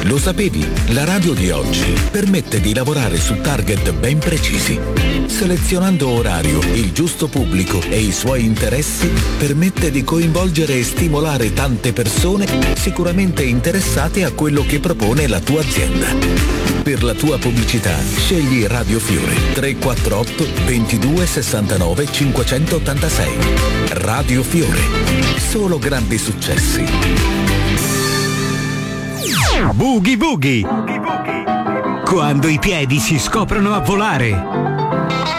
Lo sapevi? La radio di oggi permette di lavorare su target ben precisi. Selezionando orario, il giusto pubblico e i suoi interessi, permette di coinvolgere e stimolare tante persone sicuramente interessate a quello che propone la tua azienda. Per la tua pubblicità, scegli Radio Fiore 348 22 69 586. Radio Fiore. Solo grandi successi. Boogie Boogie. Quando i piedi si scoprono a volare.